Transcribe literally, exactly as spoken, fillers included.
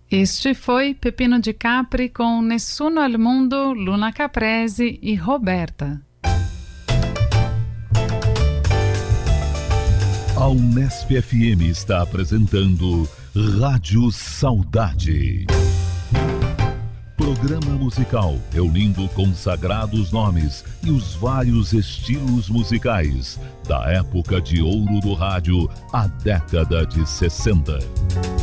Este foi Pepino de Capri com Nessuno al Mundo, Luna Caprese e Roberta. A Unesp F M está apresentando Rádio Saudade. Programa musical reunindo consagrados nomes e os vários estilos musicais da época de ouro do rádio, a década de sessenta.